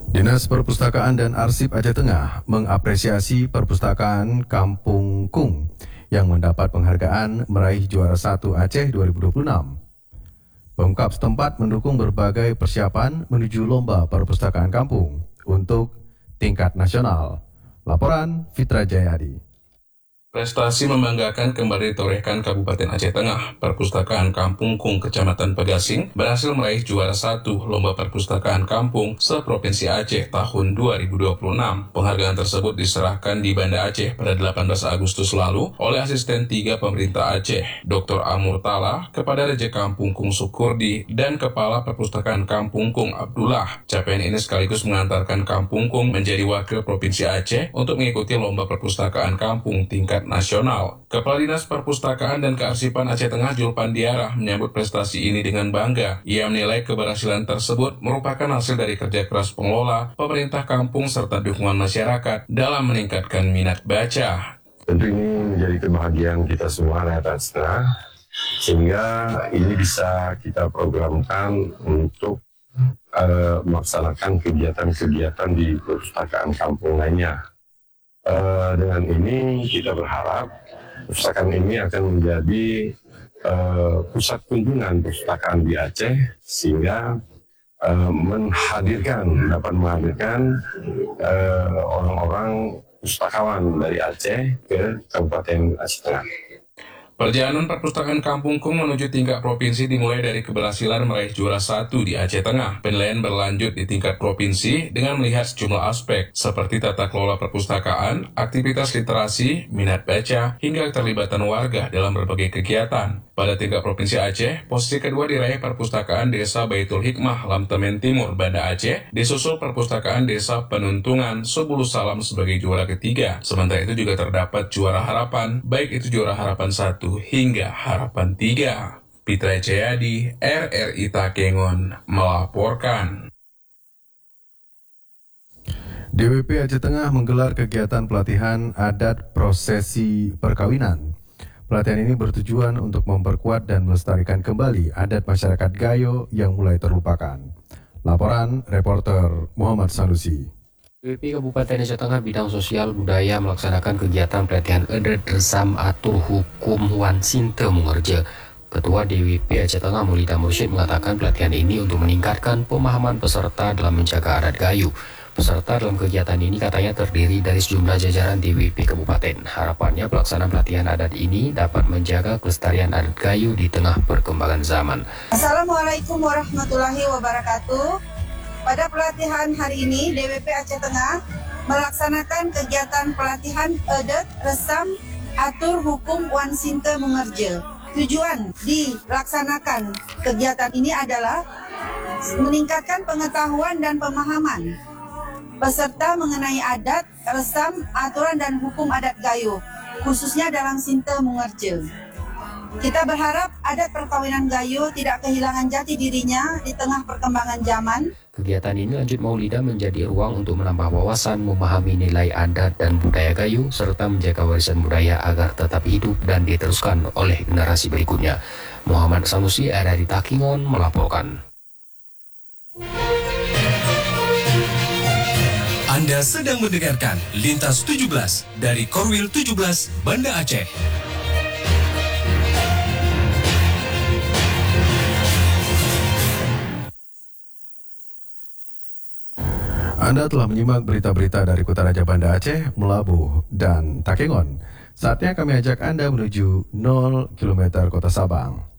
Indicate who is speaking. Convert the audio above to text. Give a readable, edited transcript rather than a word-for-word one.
Speaker 1: Dinas Perpustakaan dan Arsip Aceh Tengah mengapresiasi Perpustakaan Kampung Kung yang mendapat penghargaan meraih juara 1 Aceh 2026. Pemkab setempat mendukung berbagai persiapan menuju lomba perpustakaan kampung untuk tingkat nasional. Laporan Fitra Jayadi.
Speaker 2: Prestasi membanggakan kembali ditorehkan Kabupaten Aceh Tengah. Perpustakaan Kampung Kung, Kecamatan Pegasing, berhasil meraih juara 1 Lomba Perpustakaan Kampung se-Provinsi Aceh tahun 2026. Penghargaan tersebut diserahkan di Banda Aceh pada 18 Agustus lalu oleh Asisten 3 Pemerintah Aceh, Dr. Amur Tala, kepada Raja Kampung Kung Sukurdi dan Kepala Perpustakaan Kampung Kung Abdullah. Capaian ini sekaligus mengantarkan Kampung Kung menjadi wakil Provinsi Aceh untuk mengikuti Lomba Perpustakaan Kampung tingkat nasional. Kepala Dinas Perpustakaan dan Kearsipan Aceh Tengah Julpan Diarah menyambut prestasi ini dengan bangga. Ia menilai keberhasilan tersebut merupakan hasil dari kerja keras pengelola, pemerintah kampung serta dukungan masyarakat dalam meningkatkan minat baca.
Speaker 3: Tentu ini menjadi kebahagiaan kita semua rakyat Aceh, sehingga ini bisa kita programkan untuk melaksanakan kegiatan-kegiatan di perpustakaan kampung lainnya. Dengan ini kita berharap perpustakaan ini akan menjadi pusat kunjungan perpustakaan di Aceh, sehingga dapat menghadirkan orang-orang pustakawan dari Aceh ke Kabupaten Aceh Tengah.
Speaker 2: Perjalanan Perpustakaan Kampung Kung menuju tingkat provinsi dimulai dari keberhasilan meraih juara 1 di Aceh Tengah. Penilaian berlanjut di tingkat provinsi dengan melihat sejumlah aspek seperti tata kelola perpustakaan, aktivitas literasi, minat baca, hingga keterlibatan warga dalam berbagai kegiatan. Pada tingkat Provinsi Aceh, posisi kedua diraih Perpustakaan Desa Baitul Hikmah Lamtemen Timur, Banda Aceh, disusul Perpustakaan Desa Penuntungan Subulu Salam sebagai juara ketiga. Sementara itu juga terdapat juara harapan, baik itu juara harapan 1 hingga harapan 3. Fitra Jayadi, RRI Takengon, melaporkan.
Speaker 1: DWP Aceh Tengah menggelar kegiatan pelatihan adat prosesi perkawinan. Pelatihan ini bertujuan untuk memperkuat dan melestarikan kembali adat masyarakat Gayo yang mulai terlupakan. Laporan reporter Muhammad Sanusi.
Speaker 4: DWP Kabupaten Aceh Tengah Bidang Sosial Budaya melaksanakan kegiatan pelatihan adat resam atur hukum wan sinte mengerja. Ketua DWP Aceh Tengah Maulida Mursyid mengatakan pelatihan ini untuk meningkatkan pemahaman peserta dalam menjaga adat Gayo. Peserta dalam kegiatan ini katanya terdiri dari sejumlah jajaran DWP Kabupaten. Harapannya pelaksanaan pelatihan adat ini dapat menjaga kelestarian adat Gayo di tengah perkembangan zaman.
Speaker 5: Assalamualaikum warahmatullahi wabarakatuh. Pada pelatihan hari ini, DWP Aceh Tengah melaksanakan kegiatan pelatihan adat resam atur hukum wan sinte mengerja. Tujuan dilaksanakan kegiatan ini adalah meningkatkan pengetahuan dan pemahaman peserta mengenai adat, resam, aturan dan hukum adat Gayo, khususnya dalam sinte mengerja. Kita berharap adat perkawinan Gayo tidak kehilangan jati dirinya di tengah perkembangan zaman.
Speaker 4: Kegiatan ini lanjut Maulida menjadi ruang untuk menambah wawasan, memahami nilai adat dan budaya Gayo, serta menjaga warisan budaya agar tetap hidup dan diteruskan oleh generasi berikutnya. Muhammad Sanusi, RRI Takengon, melaporkan.
Speaker 6: Anda sedang mendengarkan Lintas 17 dari Korwil 17 Banda Aceh.
Speaker 1: Anda telah menyimak berita-berita dari Kota Raja Banda Aceh, Melabuh, dan Takengon. Saatnya kami ajak Anda menuju 0 km Kota Sabang.